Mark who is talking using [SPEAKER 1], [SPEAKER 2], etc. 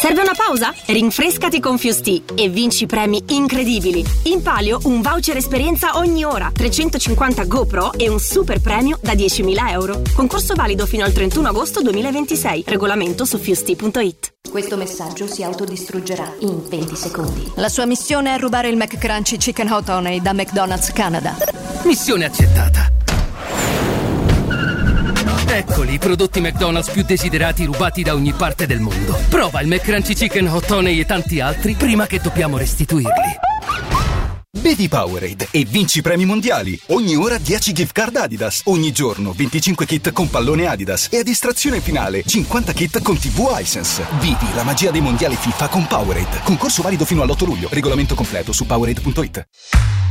[SPEAKER 1] Serve una pausa? Rinfrescati con Fusti e vinci premi incredibili. In palio un voucher esperienza ogni ora, 350 GoPro e un super premio da 10.000 euro. Concorso valido fino al 31 agosto 2026. Regolamento su fusti.it.
[SPEAKER 2] Questo messaggio si autodistruggerà in 20 secondi.
[SPEAKER 3] La sua missione è rubare il McCrunchy Chicken Hot Honey da McDonald's Canada.
[SPEAKER 4] Missione accettata. Eccoli i prodotti McDonald's più desiderati rubati da ogni parte del mondo. Prova il McCrunchy Chicken Hot Honey e tanti altri prima che dobbiamo restituirli.
[SPEAKER 5] Bevi Powerade e vinci premi mondiali. Ogni ora 10 gift card Adidas. Ogni giorno 25 kit con pallone Adidas. E a distrazione finale 50 kit con TV Hisense. Vivi la magia dei mondiali FIFA con Powerade. Concorso valido fino all'8 luglio. Regolamento completo su Powerade.it.